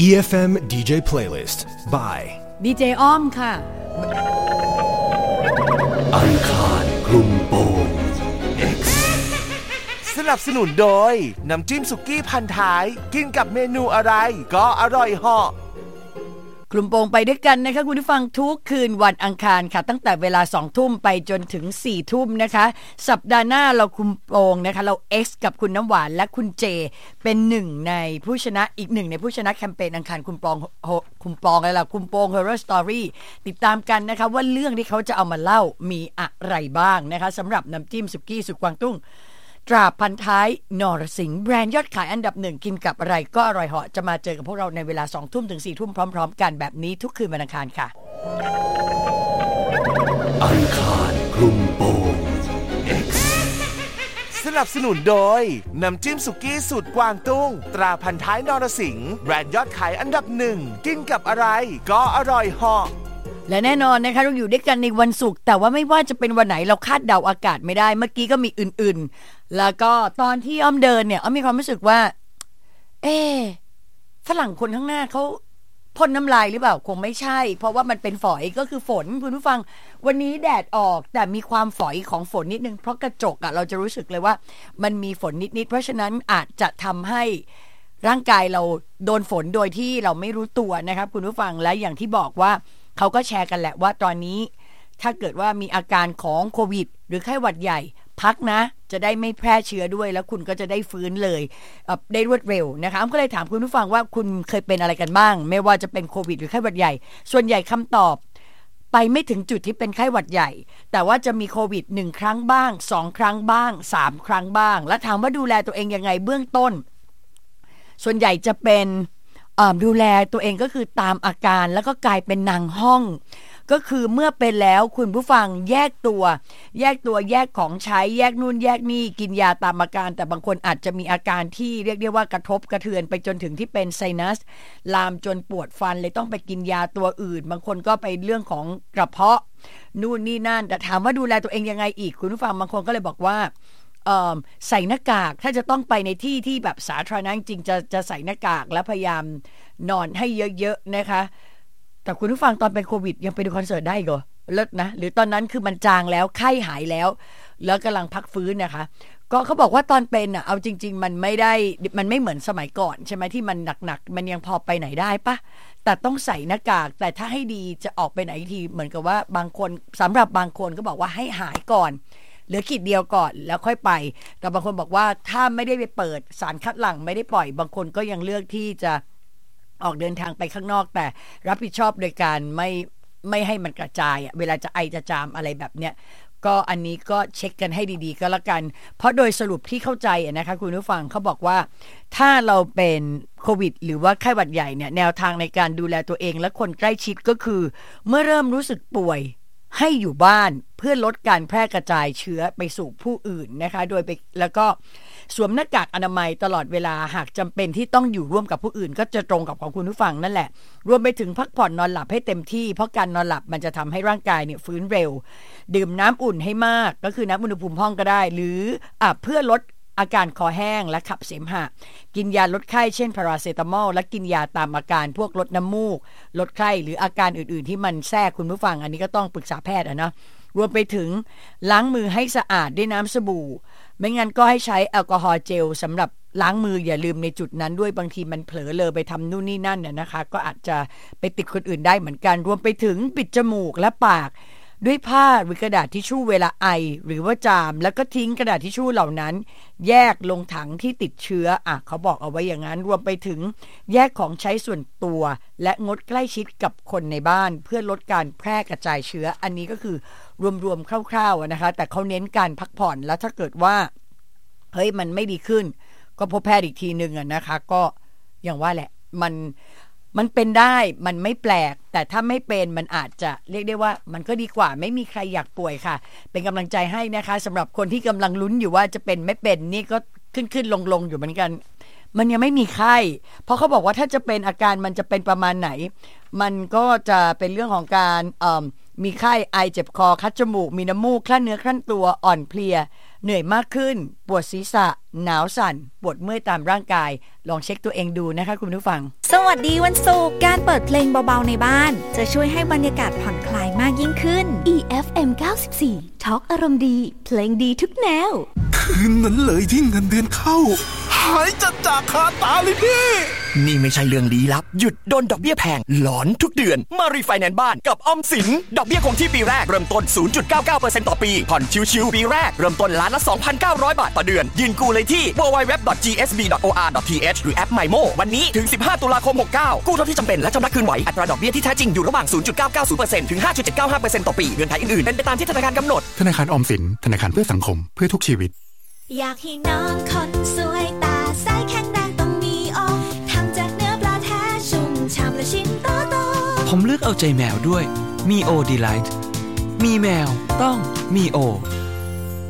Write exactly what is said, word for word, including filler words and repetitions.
อี เอฟ เอ็ม ดี เจ Playlist by ดี เจ อ้อมค่ะอังคารคลุมโปง X สนับสนุนโดยน้ำจิ้มสุกี้พันท้ายกินกับเมนูอะไรก็อร่อยเหาะกลุ่มโปงไปด้วยกันนะคะคุณผู้ฟังทุกคืนวันอังคารค่ะตั้งแต่เวลาสองทุ่มไปจนถึงสี่ทุ่มนะคะสัปดาห์หน้าเราคุมโปงนะคะเรา X กับคุณน้ำหวานและคุณเจเป็นหนึ่งในผู้ชนะอีกหนึ่งในผู้ชนะแคมเปญอังคารคุมโปงคุมโปงอะไรล่ะคุมโปง Horror Story ติดตามกันนะคะว่าเรื่องที่เขาจะเอามาเล่ามีอะไรบ้างนะคะสำหรับน้ำจิ้มสุกี้สุกวางตุ้งตราพันท้ายนรสิงห์แบรนด์ยอดขายอันดับหนึ่งกินกับอะไรก็อร่อยเหาะจะมาเจอกับพวกเราในเวลาสองทุ่มถึงสี่ทุ่มพร้อมๆกันแบบนี้ทุกคืนวันอังคารค่ะอังคารคลุมโปง X สนับสนุนโดยน้ำจิ้มสุกี้สูตรกวางตุ้งตราพันท้ายนรสิงห์แบรนด์ยอดขายอันดับหนึ่งกินกับอะไรก็อร่อยเหาะและแน่นอนนะคะเราอยู่ด้วยกันในวันศุกร์แต่ว่าไม่ว่าจะเป็นวันไหนเราคาดเดาอากาศไม่ได้เมื่อกี้ก็มีอื่นๆแล้วก็ตอนที่อ้อมเดินเนี่ยอ้อมมีความรู้สึกว่าเอ๊ะฝรั่งคนข้างหน้าเขาพ่นน้ำลายหรือเปล่าคงไม่ใช่เพราะว่ามันเป็นฝอยก็คือฝนคุณผู้ฟังวันนี้แดดออกแต่มีความฝอยของฝนนิดนึงเพราะกระจกอะเราจะรู้สึกเลยว่ามันมีฝนนิดๆเพราะฉะนั้นอาจจะทำให้ร่างกายเราโดนฝนโดยที่เราไม่รู้ตัวนะครับคุณผู้ฟังและอย่างที่บอกว่าเขาก็แชร์กันแหละว่าตอนนี้ถ้าเกิดว่ามีอาการของโควิดหรือไข้หวัดใหญ่พักนะจะได้ไม่แพร่เชื้อด้วยแล้วคุณก็จะได้ฟื้นเลยได้รวดเร็วนะคะก็เลยถามคุณผู้ฟังว่าคุณเคยเป็นอะไรกันบ้างไม่ว่าจะเป็นโควิดหรือไข้หวัดใหญ่ส่วนใหญ่คำตอบไปไม่ถึงจุดที่เป็นไข้หวัดใหญ่แต่ว่าจะมีโควิดหนึ่งครั้งบ้างสองครั้งบ้างสามครั้งบ้างแล้วถามว่าดูแลตัวเองยังไงเบื้องต้นส่วนใหญ่จะเป็นดูแลตัวเองก็คือตามอาการแล้วก็กลายเป็นนางห้องก็คือเมื่อเป็นแล้วคุณผู้ฟังแยกตัวแยกตัวแยกของใช้แยกนู่นแยกนี่กินยาตามอาการแต่บางคนอาจจะมีอาการที่เรียกได้ว่ากระทบกระเทือนไปจนถึงที่เป็นไซนัสลามจนปวดฟันเลยต้องไปกินยาตัวอื่นบางคนก็ไปเรื่องของกระเพาะนู่นนี่นั่นแต่ถามว่าดูแลตัวเองยังไงอีกคุณผู้ฟังบางคนก็เลยบอกว่าใส่หน้ากากถ้าจะต้องไปในที่ที่แบบสาธารณะจริงจะจะใส่หน้ากากและพยายามนอนให้เยอะๆนะคะแต่คุณผู้ฟังตอนเป็นโควิดยังไปดูคอนเสิร์ตได้เหรอเลิศนะหรือตอนนั้นคือมันจางแล้วไข้หายแล้วแล้วกำลังพักฟื้นนะคะก็เขาบอกว่าตอนเป็นอ่ะเอาจริงๆมันไม่ได้มันไม่เหมือนสมัยก่อนใช่ไหมที่มันหนักๆมันยังพอไปไหนได้ปะแต่ต้องใส่หน้ากากแต่ถ้าให้ดีจะออกไปไหนทีเหมือนกับว่าบางคนสำหรับบางคนก็บอกว่าให้หายก่อนเหลือขีดเดียวก่อนแล้วค่อยไปแต่บางคนบอกว่าถ้าไม่ได้ไปเปิดสารคัดหลั่งไม่ได้ปล่อยบางคนก็ยังเลือกที่จะออกเดินทางไปข้างนอกแต่รับผิดชอบโดยการไม่ไม่ให้มันกระจายเวลาจะไอจะจามอะไรแบบเนี้ยก็อันนี้ก็เช็คกันให้ดีๆก็แล้วกันเพราะโดยสรุปที่เข้าใจนะคะคุณผู้ฟังเขาบอกว่าถ้าเราเป็นโควิดหรือว่าไข้หวัดใหญ่เนี่ยแนวทางในการดูแลตัวเองและคนใกล้ชิดก็คือเมื่อเริ่มรู้สึกป่วยให้อยู่บ้านเพื่อลดการแพร่กระจายเชื้อไปสู่ผู้อื่นนะคะโดยไปแล้วก็สวมหน้ากากอนามัยตลอดเวลาหากจำเป็นที่ต้องอยู่ร่วมกับผู้อื่นก็จะตรงกับของคุณผู้ฟังนั่นแหละรวมไปถึงพักผ่อนนอนหลับให้เต็มที่เพราะการนอนหลับมันจะทำให้ร่างกายเนี่ยฟื้นเร็วดื่มน้ำอุ่นให้มากก็คือน้ำอุณหภูมิห้องก็ได้หรืออ่ะเพื่อลดอาการคอแห้งและขับเสมหะกินยาลดไข้เช่นพาราเซตามอลและกินยาตามอาการพวกลดน้ำมูกลดไข้หรืออาการอื่นๆที่มันแทรกคุณผู้ฟังอันนี้ก็ต้องปรึกษาแพทย์อ่ะนะรวมไปถึงล้างมือให้สะอาดด้วยน้ำสบู่ไม่งั้นก็ให้ใช้แอลกอฮอล์เจลสำหรับล้างมืออย่าลืมในจุดนั้นด้วยบางทีมันเผลอเลอไปทำนู่นนี่นั่นน่ะนะคะก็อาจจะไปติดคนอื่นได้เหมือนกันรวมไปถึงปิดจมูกและปากด้วยผ้าหรือกระดาษทิชชู่เวลาไอหรือว่าจามแล้วก็ทิ้งกระดาษทิชชู่เหล่านั้นแยกลงถังที่ติดเชื้ออ่ะเขาบอกเอาไว้อย่างนั้นรวมไปถึงแยกของใช้ส่วนตัวและงดใกล้ชิดกับคนในบ้านเพื่อลดการแพร่กระจายเชื้ออันนี้ก็คือรวมๆคร่าวๆนะคะแต่เขาเน้นการพักผ่อนแล้วถ้าเกิดว่าเฮ้ยมันไม่ดีขึ้นก็พบแพทย์อีกทีนึงอ่ะนะคะก็อย่างว่าแหละมันมันเป็นได้มันไม่แปลกแต่ถ้าไม่เป็นมันอาจจะเรียกได้ว่ามันก็ดีกว่าไม่มีใครอยากป่วยค่ะเป็นกำลังใจให้นะคะสำหรับคนที่กำลังลุ้นอยู่ว่าจะเป็นไม่เป็นนี่ก็ขึ้นขึ้นลงลงอยู่เหมือนกันมันยังไม่มีไข้เพราะเขาบอกว่าถ้าจะเป็นอาการมันจะเป็นประมาณไหนมันก็จะเป็นเรื่องของการเอ่อมีไข้ไอเจ็บคอคัดจมูกมีน้ำมูกคลั่นเนื้อคลั่นตัวอ่อนเพลียเหนื่อยมากขึ้นปวดศีรษะหนาวสั่นปวดเมื่อยตามร่างกายลองเช็คตัวเองดูนะคะคุณผู้ฟังสวัสดีวันศุกร์การเปิดเพลงเบาๆในบ้านจะช่วยให้บรรยากาศผ่อนคลายมากยิ่งขึ้น อี เอฟ เอ็ม เก้าสิบสี่ ทอล์กอารมณ์ดีเพลงดีทุกแนวคืนนั้นเลยที่เงินเดือนเข้าหายจัดจากคาตาเลยพี่นี่ไม่ใช่เรื่องลี้ลับหยุดโดนดอกเบี้ยแพงหลอนทุกเดือนมารีไฟแนนซ์บ้านกับออมสินดอกเบี้ยคงที่ปีแรกเริ่มต้น ศูนย์จุดเก้าเก้าเปอร์เซ็นต์ ต่อปีผ่อนชิวๆปีแรกเริ่มต้นล้านละ สองพันเก้าร้อย บาทต่อเดือนยื่นกู้เลยที่ ดับเบิลยู ดับเบิลยู ดับเบิลยู ดอท จี เอส บี ดอท โอ อาร์ ดอท ที เอช หรือแอป ไมโม วันนี้ถึงสิบห้าตุลาคมหกสิบเก้ากู้เท่าที่จำเป็นและชำระคืนไหวอัตราดอกเบี้ยที่แท้จริงอยู่ระหว่าง ศูนย์จุดเก้าเก้าศูนย์เปอร์เซ็นต์ ถึง ห้าจุดเจ็ดเก้าห้าเปอร์เซ็นต์ ต่อปีเงื่อนไขอื่นๆเป็นไปตามที่ธนาคารกำหนดธนาคารออมสินธนาคารเพื่อสังคมเพื่อทุกชีวิตอยากให้น้องคนสวยตาใสแข็งแรงต้องมีโอทำจากเนื้อปลาแท้ชุ่มฉ่ำและชิ้นโตๆผมเลือกเอาใจแมวด้วยมีโอดีไลท์มีแมวต้องมีโอ